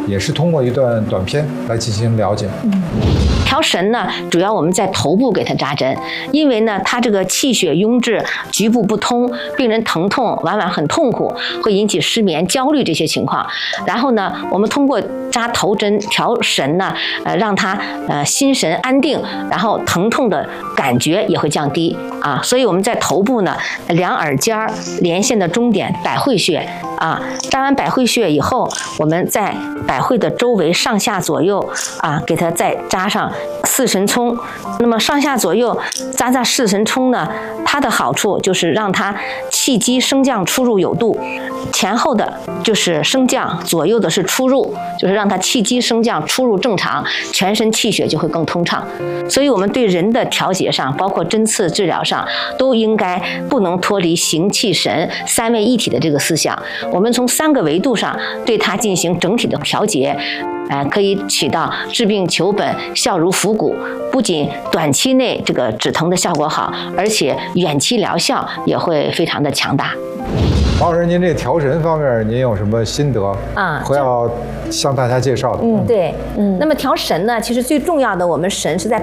也是通过一段短片来进行了解。 调神呢，主要我们在头部给他扎针，因为呢，他这个气血壅滞、局部不通，病人疼痛，往往很痛苦，会引起失眠、焦虑这些情况。然后呢，我们通过扎头针调神呢，让他心神安定，然后疼痛的感觉也会降低啊。所以我们在头部呢，两耳尖儿连线的中点百会穴啊，扎完百会穴以后，我们在百会的周围上下左右啊，给它再扎上四神聪。那么上下左右扎四神聪呢，它的好处就是让它气机升降出入有度，前后的就是升降，左右的是出入，就是让它气机升降出入正常，全身气血就会更通畅。所以我们对人的调节上，包括针刺治疗上，都应该不能脱离形气神三位一体的这个思想。我们从3个维度上对它进行整体的调节，可以起到治病求本、效如伏骨。不仅短期内这个止疼的效果好，而且远期疗效也会非常的强大。 王老师，您这调神方面您有什么心得啊？会要向大家介绍的？ 对，那么调神呢，其实最重要的，我们神是在